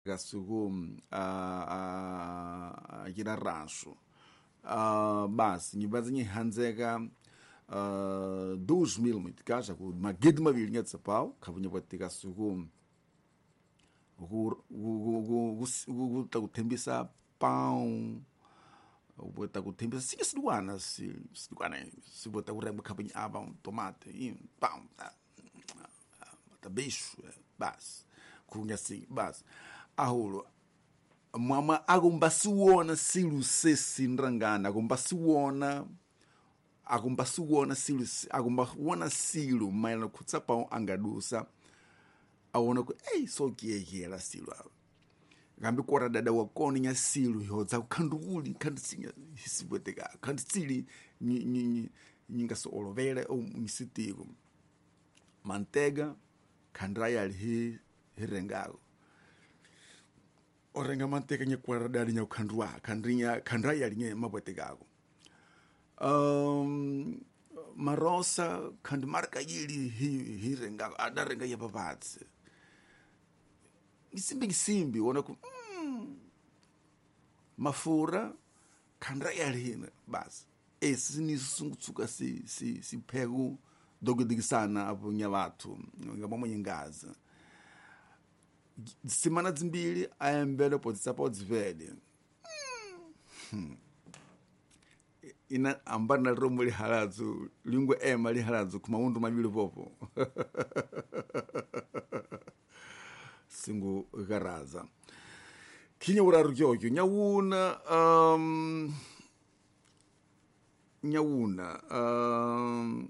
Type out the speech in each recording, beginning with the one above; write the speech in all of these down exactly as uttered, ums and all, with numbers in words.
Gasugum a kina rancho. Uh, basi nyumba zenye hanzeka uh, dois mil muito casa com uma guia de uma vilinha de sapau que vinha para ter gasugum o tá o tembisa pão o bota o tembisa sim se doana se se doana se bota o remo cabinho aba um tomate e pão tá bicho bas kunha assim bas aholo mama agombasuona silu sesi nrangana agombasuona agombasuona silu agombaona silu maila kutsapa angadusa aona ku ei so kiegela silu gambi kora dada wakoni nya silu yoza kanduli kandisinya hisibweteka kandisili ni ni nyinga so olovele o misitigo mantega kandraya hi hirengago orenga mantega nya kwara dada nya kandrua kandrinya kandraya linye mabwetekago um marosa kandmarka yili hi hirengago adarenga ya babatse isimbi isimbi wona ku mm, mafura khandra yalina basi esi ni sungutsuka si si si phegu dogodigisana apo nya bathu ngabamo nyingaza simana zimbili ayembele potsapo dzivele hmm. Ina ambana romo li halazu lingwe ema li halazu kuma undu mabili popo singu garaza kinya uraru yoyo nyawuna um nyawuna um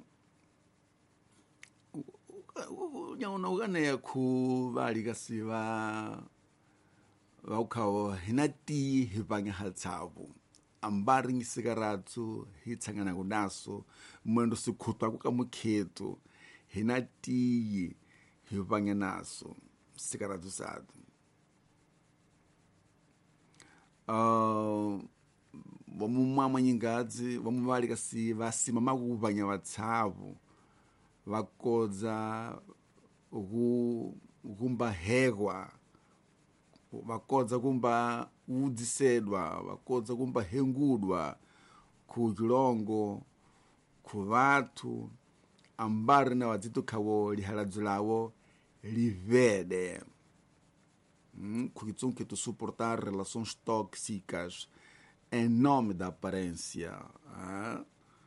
nyawuna ugane ku bali kasiba baukawo hinati hibanya hatsabu ambari ngisigaratsu hitsangana kunaso mwendo sikhutwa kukamukheto hinati hibanya naso sigaratsu sadu uh, vamumwamwa nyingadzi vamuvali kasi vasima makuvanya vatsavu vakodza kumbahegwa vakodza kumba udzisedwa vakodza kumba hengudwa ku chilongo ku vathu ambari na vadzitukhavo lihaladzo lawo livede hum, ku kitsunkitu suportar relações tóxicas em nome da aparência. Ah?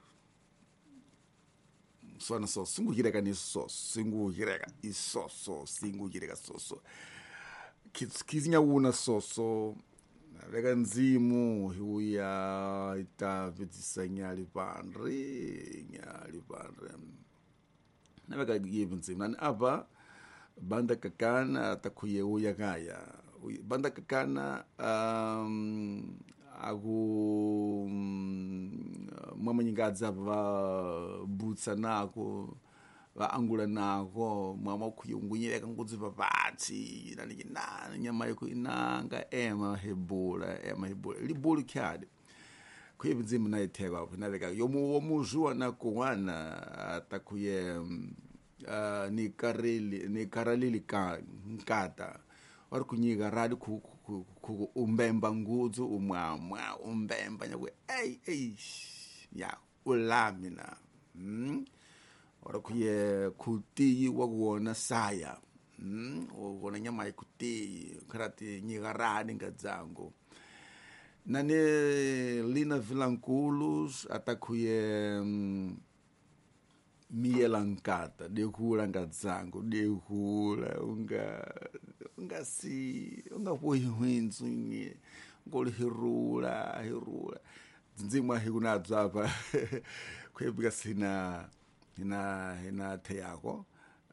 Só não só cinco girega nisso só, cinco girega e só só, cinco girega só só. Kizinha una só só. Rega nzimu huya ita vitisanya lipandri, nya lipandri. Na vega give nzimu nani aba banda kakana takuye uya gaya. Banda kakana um agu um, mama nyingadza va butsa nako va angula nako mama kuyungunyeka ngudzi vavatsi nani na nyama yako inanga ema hebula ema hebula libulu kyade kuyibinzima na itheka apho naleka yomu womuzwa nakuwana atakuye uh, ni kareli ni karalili ka nkata ori kunyiga radi ku ku ku umbemba ngudzu umwamwa umbemba nyakwe ei ei ya ulamina mm ora kuye kuti wakuona saya mm wona nyama ikuti karati nyiga radi ngadzango nane lina vilanculos atakuye mm, mielankata dekula ngadzango dekula unga unga si unga poihwinzu nge ngoli hirula hirula nzimwa hikunadzwa apa kwebika sina ina ina teyako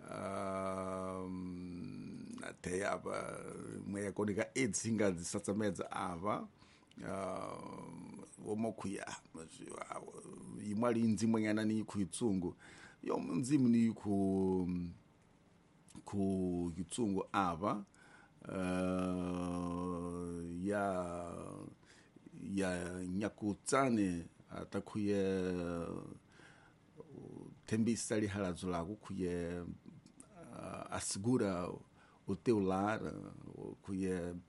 um na teyaba mwe konika edzinga dzisatsamedza apa uh womokuya imali nzimwe nyana ni kuitsungu yo nzimu ni ku ku kitsungu apa uh ya ya nyakutsane atakuye tembisa lihaladzo lako kuye uh, asegura o teu lar, kuye